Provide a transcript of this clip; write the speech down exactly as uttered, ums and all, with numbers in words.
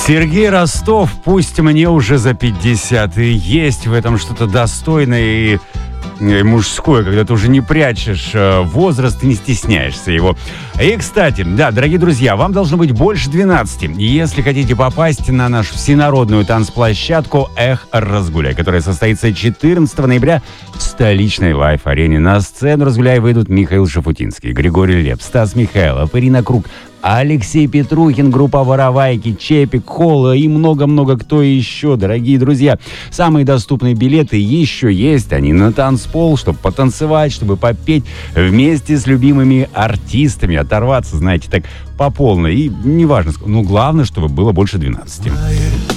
Сергей Ростов, пусть мне уже за пятьдесят, и есть в этом что-то достойное и, и мужское, когда ты уже не прячешь возраст и не стесняешься его. И, кстати, да, дорогие друзья, вам должно быть больше двенадцати. Если хотите попасть на нашу всенародную танцплощадку «Эх, разгуляй», которая состоится четырнадцатого ноября в столичной лайф-арене. На сцену «Разгуляй» выйдут Михаил Шафутинский, Григорий Лепс, Стас Михайлов, Ирина Круг, Алексей Петрухин, группа «Воровайки», Чепик, Холла и много-много кто еще, дорогие друзья. Самые доступные билеты еще есть, они на танцпол, чтобы потанцевать, чтобы попеть вместе с любимыми артистами, оторваться, знаете, так по полной. И неважно, ну главное, чтобы было больше двенадцати.